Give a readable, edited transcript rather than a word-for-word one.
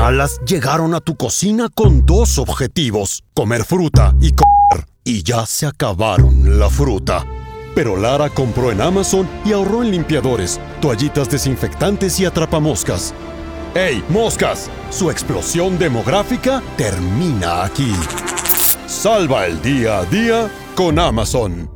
malas llegaron a tu cocina con dos objetivos: comer fruta y comer. Y ya se acabaron la fruta. Pero Lara compró en Amazon y ahorró en limpiadores, toallitas desinfectantes y atrapamoscas. ¡Hey, moscas! Su explosión demográfica termina aquí. Salva el día a día con Amazon.